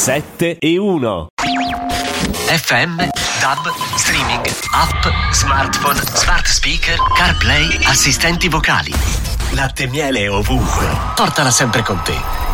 7 e 1. FM, DAB, streaming, app, smartphone, smart speaker, CarPlay, assistenti vocali. Latte e miele ovunque. Portala sempre con te.